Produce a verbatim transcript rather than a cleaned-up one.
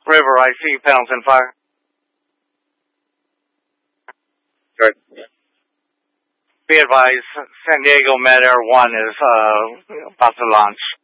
River, I see Pendleton Fire. Good. Be advised, San Diego Med Air one is uh, about to launch.